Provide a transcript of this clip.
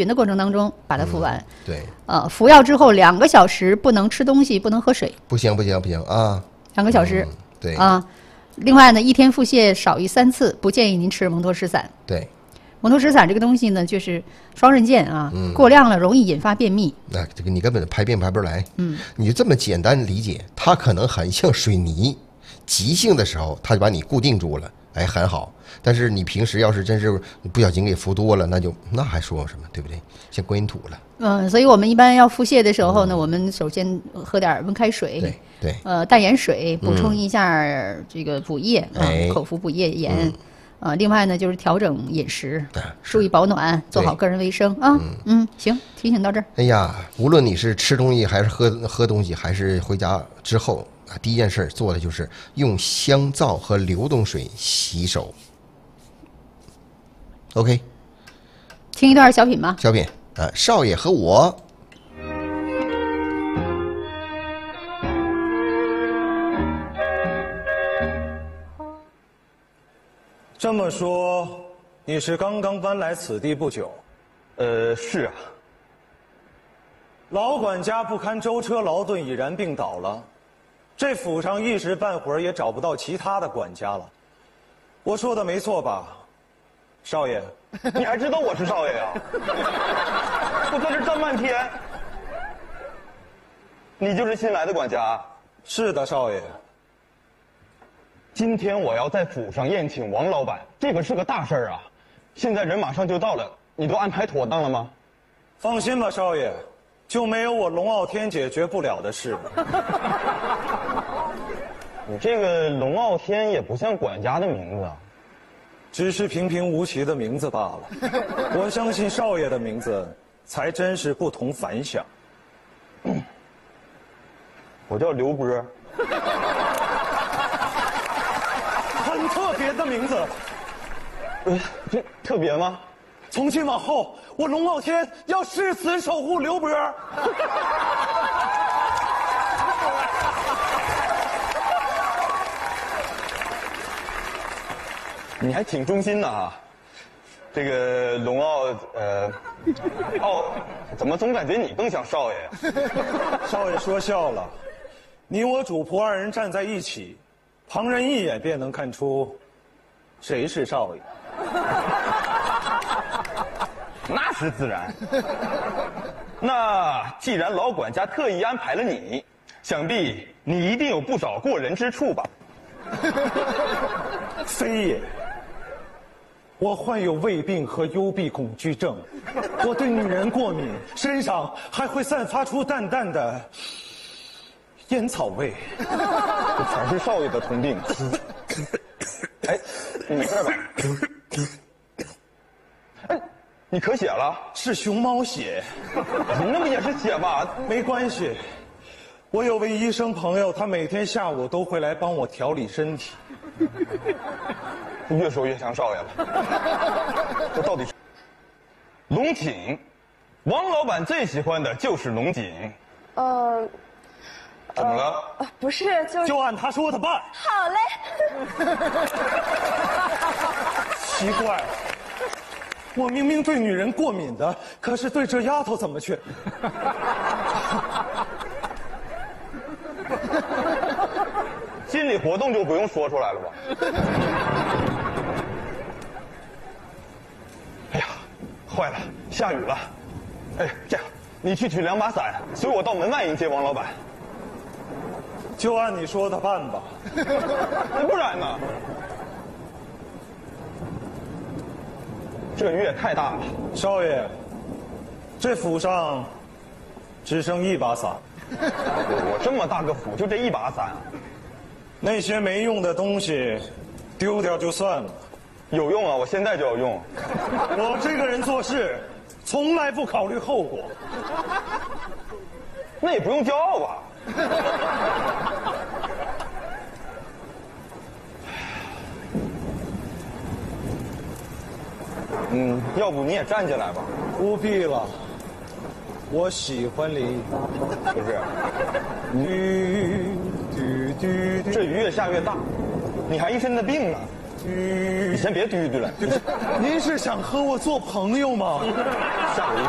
匀的过程当中把它服完。 对。 服药之后2个小时不能吃东西，不能喝水。 不行啊！2 个小时。 对。 另外呢，1天腹泻少于3次，不建议您吃蒙脱石散。 对。 蒙脱石散这个东西呢，就是双刃剑啊，过量了容易引发便秘。 那这个你根本排便排不出来。你就这么简单理解，它可能很像水泥，急性的时候它就把你固定住了，哎，很好。但是你平时要是真是不小心给服多了，那还说什么，对不对？像观音土了。 所以我们一般要腹泻的时候呢，我们首先喝点温开水， 对， 淡盐水，补充一下这个补液口服补液盐。另外呢，就是调整饮食，注意保暖，做好个人卫生啊。行，提醒到这儿。 哎呀，无论你是吃东西还是喝东西，还是回家之后第一件事做的就是用香皂和流动水洗手。OK， 听一段小品吧。 小品少爷和我。 这么说，你是刚刚搬来此地不久？ 是啊。 老管家不堪舟车劳顿，已然病倒了，这府上一时半会儿也找不到其他的管家了。我说的没错吧，少爷？ 你还知道我是少爷呀？我在这站半天，你就是新来的管家？ 是的，少爷。 今天我要在府上宴请王老板，这可是个大事儿啊！现在人马上就到了，你都安排妥当了吗？ 放心吧，少爷，就没有我龙傲天解决不了的事。 你这个龙傲天也不像管家的名字啊， 只是平平无奇的名字罢了。我相信少爷的名字才真是不同凡响。 我叫刘波。 很特别的名字。 这特别吗？ 从今往后，我龙傲天要誓死守护刘波。 你还挺忠心的啊。这个龙傲，怎么总感觉你更像少爷呀？ 少爷说笑了，你我主仆2人站在一起，旁人一眼便能看出谁是少爷。 那是自然。那既然老管家特意安排了你，想必你一定有不少过人之处吧？ 非也。我患有胃病和幽闭恐惧症，我对女人过敏，身上还会散发出淡淡的烟草味。 这全是少爷的通病。哎，你这吧。哎，你咳血了？ 是熊猫血。 那不也是血吗？ 没关系，我有位医生朋友，他每天下午都会来帮我调理身体。 越说越像少爷了。这到底是龙井？王老板最喜欢的就是龙井。怎么了？ 不是， 就按他说的办。 好嘞。 奇怪了，我明明对女人过敏的，可是对这丫头怎么却…… 心理活动就不用说出来了吧？哎呀，坏了，下雨了。哎，这样，你去取2把伞，随我到门外迎接王老板。 就按你说的办吧。 不然呢？这雨也太大了。 少爷，这府上只剩1把伞。 我这么大个府，就这1把伞啊？ 那些没用的东西，丢掉就算了。 有用啊，我现在就要用。 我这个人做事，从来不考虑后果。 那也不用骄傲吧？要不你也站起来吧？ 不必了，我喜欢淋。 不是，这雨越下越大，你还一身的病呢。你先别嘟嘟了。 您是想和我做朋友吗？